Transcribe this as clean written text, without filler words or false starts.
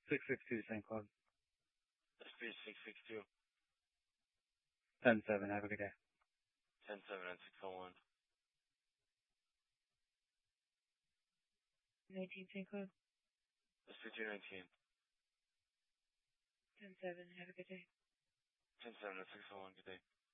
662, same code. SP 662. 10-7, have a good day. 10-7 and 601. 19, same code. SP 219. 10-7, have a good day. 10-7 and 601, good day.